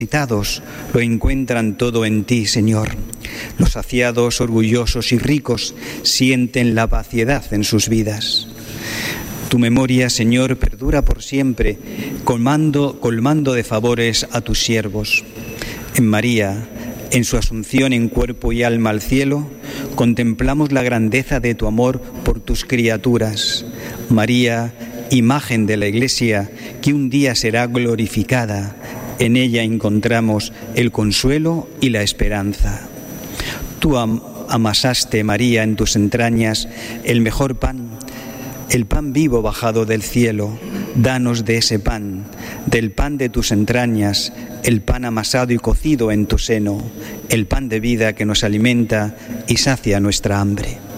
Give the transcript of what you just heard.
necesitados lo encuentran todo en ti, Señor. Los saciados, orgullosos y ricos sienten la vaciedad en sus vidas. Tu memoria, Señor, perdura por siempre, colmando de favores a tus siervos. En María, en su asunción en cuerpo y alma al cielo, contemplamos la grandeza de tu amor por tus criaturas. María, imagen de la Iglesia, que un día será glorificada. En ella encontramos el consuelo y la esperanza. Tú amasaste, María, en tus entrañas el mejor pan, el pan vivo bajado del cielo. Danos de ese pan, del pan de tus entrañas, el pan amasado y cocido en tu seno, el pan de vida que nos alimenta y sacia nuestra hambre.